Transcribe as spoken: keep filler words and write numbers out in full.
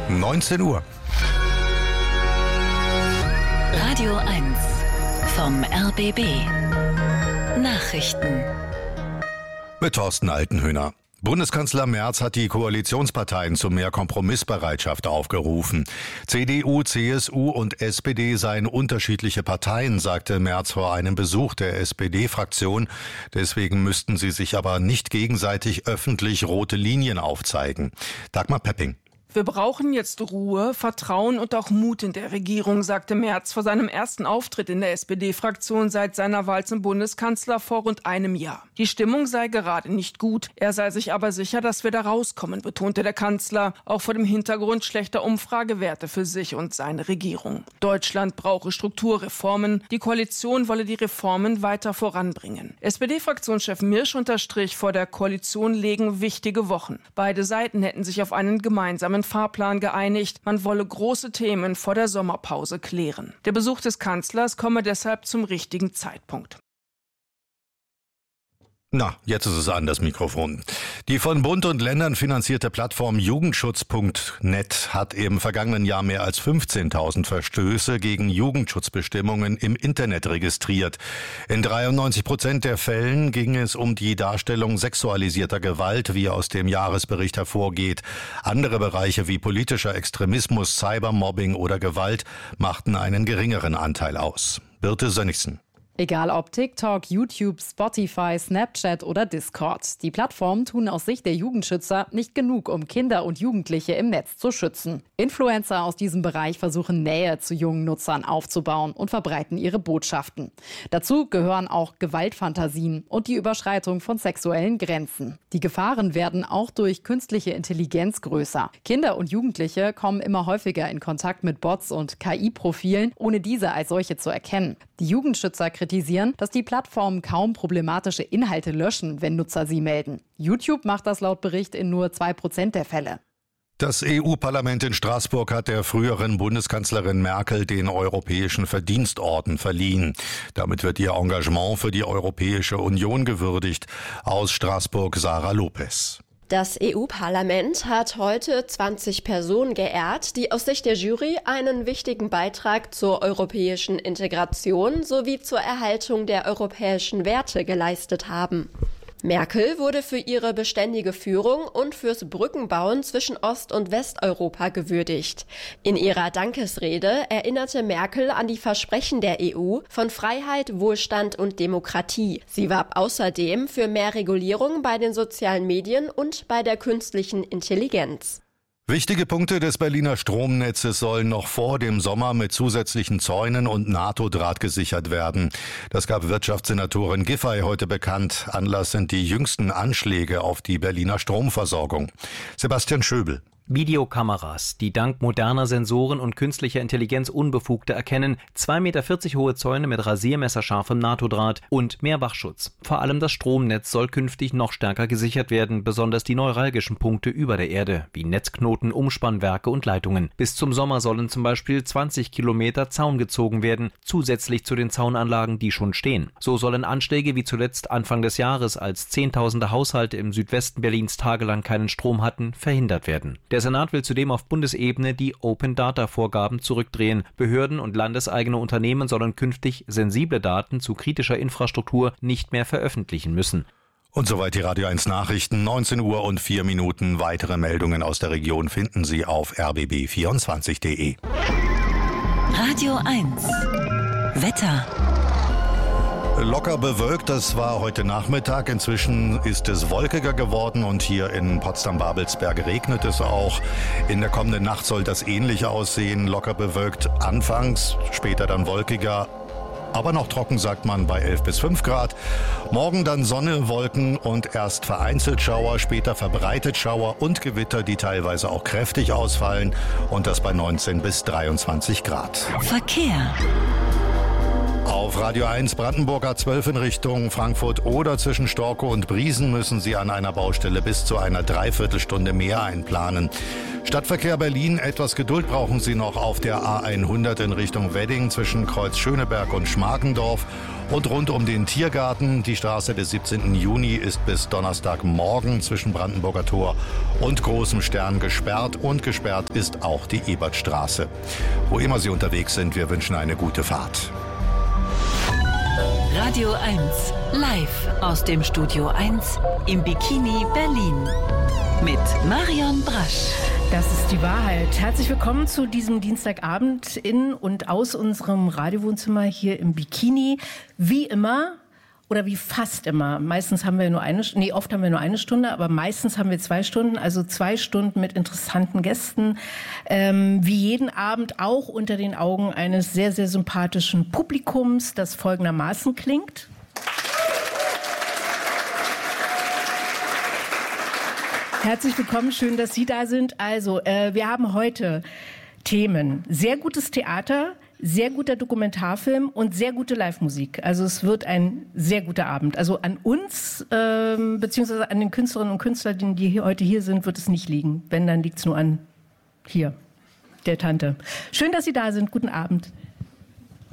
neunzehn Uhr. Radio eins vom R B B. Nachrichten. Mit Thorsten Altenhöhner. Bundeskanzler Merz hat die Koalitionsparteien zu mehr Kompromissbereitschaft aufgerufen. C D U, C S U und S P D seien unterschiedliche Parteien, sagte Merz vor einem Besuch der S P D-Fraktion. Deswegen müssten sie sich aber nicht gegenseitig öffentlich rote Linien aufzeigen. Dagmar Pepping. Wir brauchen jetzt Ruhe, Vertrauen und auch Mut in der Regierung, sagte Merz vor seinem ersten Auftritt in der S P D-Fraktion seit seiner Wahl zum Bundeskanzler vor rund einem Jahr. Die Stimmung sei gerade nicht gut. Er sei sich aber sicher, dass wir da rauskommen, betonte der Kanzler, auch vor dem Hintergrund schlechter Umfragewerte für sich und seine Regierung. Deutschland brauche Strukturreformen. Die Koalition wolle die Reformen weiter voranbringen. S P D-Fraktionschef Mirsch unterstrich, vor der Koalition legen wichtige Wochen. Beide Seiten hätten sich auf einen gemeinsamen Fahrplan geeinigt. Man wolle große Themen vor der Sommerpause klären. Der Besuch des Kanzlers komme deshalb zum richtigen Zeitpunkt. Na, jetzt ist es an, das Mikrofon. Die von Bund und Ländern finanzierte Plattform Jugendschutz Punkt net hat im vergangenen Jahr mehr als fünfzehntausend Verstöße gegen Jugendschutzbestimmungen im Internet registriert. In dreiundneunzig Prozent der Fällen ging es um die Darstellung sexualisierter Gewalt, wie aus dem Jahresbericht hervorgeht. Andere Bereiche wie politischer Extremismus, Cybermobbing oder Gewalt machten einen geringeren Anteil aus. Birte Sönnigsen. Egal ob TikTok, YouTube, Spotify, Snapchat oder Discord. Die Plattformen tun aus Sicht der Jugendschützer nicht genug, um Kinder und Jugendliche im Netz zu schützen. Influencer aus diesem Bereich versuchen Nähe zu jungen Nutzern aufzubauen und verbreiten ihre Botschaften. Dazu gehören auch Gewaltfantasien und die Überschreitung von sexuellen Grenzen. Die Gefahren werden auch durch künstliche Intelligenz größer. Kinder und Jugendliche kommen immer häufiger in Kontakt mit Bots und K I-Profilen, ohne diese als solche zu erkennen. Die Jugendschützer kritisieren, dass die Plattformen kaum problematische Inhalte löschen, wenn Nutzer sie melden. YouTube macht das laut Bericht in nur zwei Prozent der Fälle. Das E U-Parlament in Straßburg hat der früheren Bundeskanzlerin Merkel den Europäischen Verdienstorden verliehen. Damit wird ihr Engagement für die Europäische Union gewürdigt. Aus Straßburg Sarah Lopez. Das E U-Parlament hat heute zwanzig Personen geehrt, die aus Sicht der Jury einen wichtigen Beitrag zur europäischen Integration sowie zur Erhaltung der europäischen Werte geleistet haben. Merkel wurde für ihre beständige Führung und fürs Brückenbauen zwischen Ost- und Westeuropa gewürdigt. In ihrer Dankesrede erinnerte Merkel an die Versprechen der E U von Freiheit, Wohlstand und Demokratie. Sie warb außerdem für mehr Regulierung bei den sozialen Medien und bei der künstlichen Intelligenz. Wichtige Punkte des Berliner Stromnetzes sollen noch vor dem Sommer mit zusätzlichen Zäunen und NATO-Draht gesichert werden. Das gab Wirtschaftssenatorin Giffey heute bekannt. Anlass sind die jüngsten Anschläge auf die Berliner Stromversorgung. Sebastian Schöbel. Videokameras, die dank moderner Sensoren und künstlicher Intelligenz Unbefugte erkennen, zwei Meter vierzig hohe Zäune mit rasiermesserscharfem NATO-Draht und mehr Wachschutz. Vor allem das Stromnetz soll künftig noch stärker gesichert werden, besonders die neuralgischen Punkte über der Erde, wie Netzknoten, Umspannwerke und Leitungen. Bis zum Sommer sollen zum Beispiel zwanzig Kilometer Zaun gezogen werden, zusätzlich zu den Zaunanlagen, die schon stehen. So sollen Anschläge wie zuletzt Anfang des Jahres, als Zehntausende Haushalte im Südwesten Berlins tagelang keinen Strom hatten, verhindert werden. Der Senat will zudem auf Bundesebene die Open-Data-Vorgaben zurückdrehen. Behörden und landeseigene Unternehmen sollen künftig sensible Daten zu kritischer Infrastruktur nicht mehr veröffentlichen müssen. Und soweit die Radio eins Nachrichten. neunzehn Uhr und vier Minuten. Weitere Meldungen aus der Region finden Sie auf r b b vierundzwanzig punkt d e. Radio eins. Wetter. Locker bewölkt, das war heute Nachmittag. Inzwischen ist es wolkiger geworden und hier in Potsdam-Babelsberg regnet es auch. In der kommenden Nacht soll das ähnlich aussehen. Locker bewölkt anfangs, später dann wolkiger. Aber noch trocken, sagt man, bei elf bis fünf Grad. Morgen dann Sonne, Wolken und erst vereinzelt Schauer, später verbreitet Schauer und Gewitter, die teilweise auch kräftig ausfallen. Und das bei neunzehn bis dreiundzwanzig Grad. Verkehr. Auf Radio eins Brandenburg A zwölf in Richtung Frankfurt oder zwischen Storkow und Briesen müssen Sie an einer Baustelle bis zu einer Dreiviertelstunde mehr einplanen. Stadtverkehr Berlin, etwas Geduld brauchen Sie noch auf der A hundert in Richtung Wedding zwischen Kreuz Schöneberg und Schmarkendorf und rund um den Tiergarten. Die Straße des siebzehnten Juni ist bis Donnerstagmorgen zwischen Brandenburger Tor und Großem Stern gesperrt und gesperrt ist auch die Ebertstraße. Wo immer Sie unterwegs sind, wir wünschen eine gute Fahrt. Radio eins, live aus dem Studio eins im Bikini Berlin mit Marion Brasch. Das ist die Wahrheit. Herzlich willkommen zu diesem Dienstagabend in und aus unserem Radiowohnzimmer hier im Bikini. Wie immer oder wie fast immer. Meistens haben wir nur eine, nee, oft haben wir nur eine Stunde, aber meistens haben wir zwei Stunden, also zwei Stunden mit interessanten Gästen. Ähm, wie jeden Abend auch unter den Augen eines sehr, sehr sympathischen Publikums, das folgendermaßen klingt. Herzlich willkommen, schön, dass Sie da sind. Also, äh, wir haben heute Themen. Sehr gutes Theater, sehr guter Dokumentarfilm und sehr gute Live-Musik. Also es wird ein sehr guter Abend. Also an uns, ähm, beziehungsweise an den Künstlerinnen und Künstlern, die hier, heute hier sind, wird es nicht liegen. Wenn, dann liegt es nur an hier, der Tante. Schön, dass Sie da sind. Guten Abend.